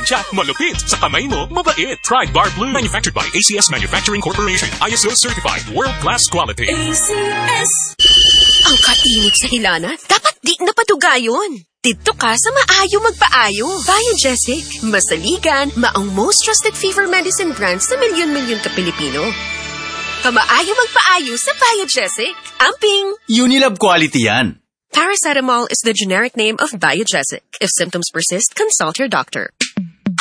tansya, malupit. Sa kamay mo, mabait. Pride Bar Blue. Manufactured by ACS Manufacturing Corporation. ISO certified. World-class quality. ACS. Ang kainit sa hilana, dapat di napaduga yun. Dito ka sa maayo magpaayo. Biogesic. Masaligan, maong most trusted fever medicine brand sa milyon-milyon ka Pilipino. Kamaayo magpaayo sa Biogesic. Amping! Unilab quality yan. Paracetamol is the generic name of Biogesic. If symptoms persist, consult your doctor.